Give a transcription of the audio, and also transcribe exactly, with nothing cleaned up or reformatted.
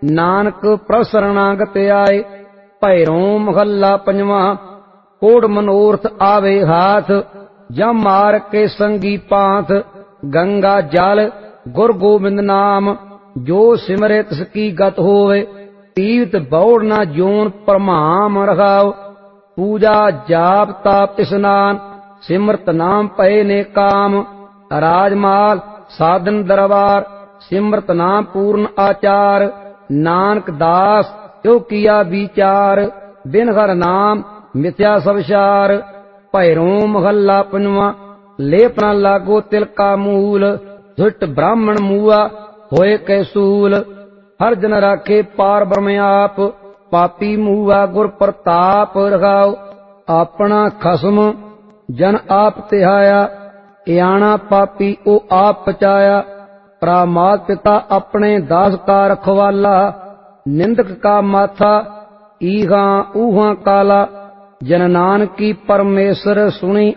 ਨਾਨਕ ਪ੍ਰਭ ਸਰਣਾਗਤ ਆਏ। ਭੈਰੋਂ ਮਹੱਲਾ ਪੰਜਵਾਂ। ਕੋੜ ਮਨੋਰਥ ਆਵੇ ਹਾਥ, ਜਮ ਮਾਰ ਕੇ ਸੰਗੀ ਪਾਂਥ। ਗੰਗਾ ਜਲ ਗੁਰ ਗੋਬਿੰਦ ਨਾਮ, ਜੋ ਸਿਮਰੇ ਤਿਸ ਕੀ ਗਤ ਹੋਵੇ। ਤੀਰਥ ਬੌੜ ਨਾ ਜੋਨ ਪ੍ਰਮਾਮ ਰਖਾਓ, ਪੂਜਾ ਜਾਪ ਤਾਪ ਇਸਨਾਨ। ਸਿਮਰਤ ਨਾਮ ਪਏ ਨੇ ਕਾਮ, ਰਾਜਮਾਲ ਸਾਧਨ ਦਰਬਾਰ। ਸਿਮਰਤ ਨਾਮ ਪੂਰਨ ਆਚਾਰ, ਨਾਨਕ ਦਾਸ ਤਿਉ ਕੀਆ ਵਿਚਾਰ। ਬਿਨ ਹਰ ਨਾਮ ਮਿਥਿਆ ਸਵਿਚਾਰ। ਭੈਰੋਂ ਮਹੱਲਾ ਪੰਜਵਾਂ। ਲੇਪ ਨਾ ਲਾਗੋ ਤਿਲ ਕਾ ਮੂਲ, ਦੁਸ਼ਟ ਬ੍ਰਾਹਮਣ ਮੂਆ ਹੋਏ ਕੈ ਸੂਲ। ਹਰ ਜਨ ਰਾਖੇ ਪਾਰ ਬ੍ਰਹਮ ਆਪ, ਪਾਪੀ ਮੂਆ ਗੁਰ ਪ੍ਰਤਾਪ ਰਖਾਓ। ਆਪਣਾ ਖਸਮ ਜਨ ਆਪ ਤਿਹਾਇਆ, ਇਆਣਾ ਪਾਪੀ ਉਹ ਆਪ ਪਚਾਇਆ। ਪਰਮਾਤ ਪਿਤਾ ਆਪਣੇ ਦਾਸ ਕਾ ਰਖਵਾਲਾ, ਨਿੰਦਕ ਕਾ ਮਾਥਾ ਈਹਾਂ ਊਹਾਂ ਕਾਲਾ। ਜਨ ਨਾਨਕੀ ਪਰਮੇਸ਼ਰ ਸੁਣੀ